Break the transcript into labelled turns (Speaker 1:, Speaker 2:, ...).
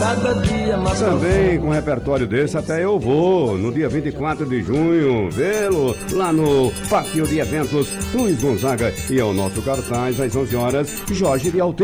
Speaker 1: cada dia mais
Speaker 2: também com um repertório desse até eu vou, no dia 24 de junho, vê-lo lá no Pátio de Eventos Luiz Gonzaga, e é o nosso cartaz às 11 horas, Jorge de Alter.